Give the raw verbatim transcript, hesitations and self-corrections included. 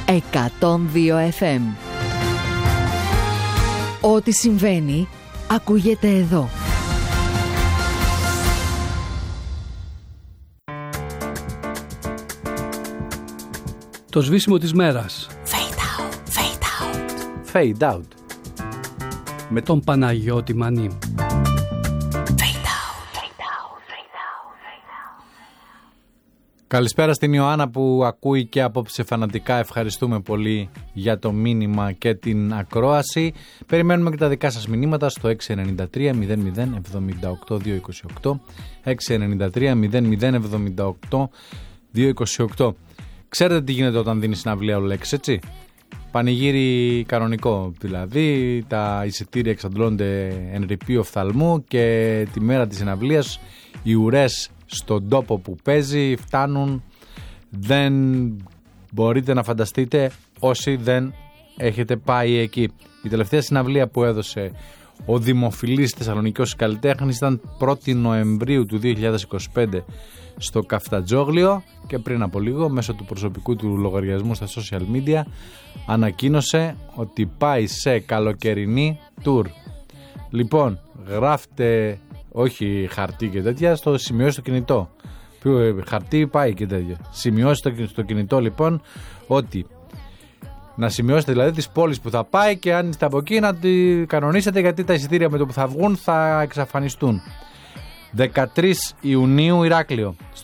εκατόν δύο εφ εμ. Ό,τι συμβαίνει ακούγεται εδώ. Το σβήσιμο της μέρας. Fade out, fade out. Fade out. Με τον Παναγιώτη Μανί. Καλησπέρα στην Ιωάννα που ακούει και απόψε φανατικά. Ευχαριστούμε πολύ για το μήνυμα και την ακρόαση. Περιμένουμε και τα δικά σας μηνύματα στο έξι εννιά τρία μηδέν μηδέν εβδομήντα οκτώ διακόσια είκοσι οκτώ, έξι εννιά τρία μηδέν μηδέν εβδομήντα οκτώ διακόσια είκοσι οκτώ. Ξέρετε τι γίνεται όταν δίνει συναυλία ο Λέξ, έτσι? Πανηγύρι κανονικό, δηλαδή τα εισιτήρια εξαντλώνται εν ρηπείο οφθαλμού και τη μέρα της συναυλίας οι ουρές στον τόπο που παίζει φτάνουν. Δεν μπορείτε να φανταστείτε όσοι δεν έχετε πάει εκεί. Η τελευταία συναυλία που έδωσε ο δημοφιλής θεσσαλονικός καλλιτέχνης ήταν πρώτη Νοεμβρίου του δύο χιλιάδες είκοσι πέντε στο Καφτατζόγλιο και πριν από λίγο μέσω του προσωπικού του λογαριασμού στα social media ανακοίνωσε ότι πάει σε καλοκαιρινή tour. Λοιπόν, γράφτε όχι χαρτί και τέτοια, στο σημειώσει στο κινητό. Χαρτί πάει και τέτοια. Σημειώσει στο κινητό λοιπόν ότι να σημειώσετε δηλαδή τις πόλεις που θα πάει και αν είστε από εκεί να τη κανονίσετε, γιατί τα εισιτήρια με το που θα βγουν θα εξαφανιστούν. δεκατρείς Ιουνίου Ηράκλειο,